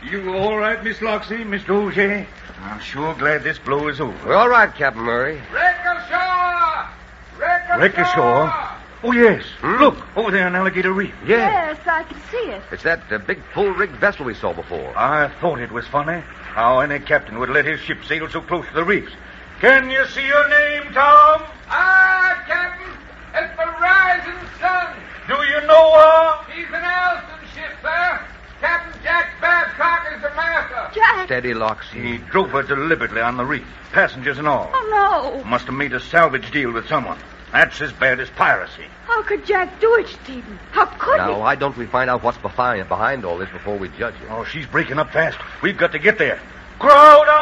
You all right, Miss Loxie, Mr. Auger? I'm sure glad this blow is over. We're all right, Captain Murray. Wreck ashore! Wreck ashore? Oh, yes. Look, over there on Alligator Reef. Yes, I can see it. It's that big full-rigged vessel we saw before. I thought it was funny how any captain would let his ship sail so close to the reefs. Can you see your name, Tom? Captain. It's the Rising Sun. Do you know her? He's an Alston ship, sir. Captain Jack Babcock is the master. Jack. Steady, Loxie. He drove her deliberately on the reef, passengers and all. Oh, no. Must have made a salvage deal with someone. That's as bad as piracy. How could Jack do it, Stephen? How could Now, he? why don't we find out what's behind all this before we judge it? Oh, she's breaking up fast. We've got to get there. Crowd out!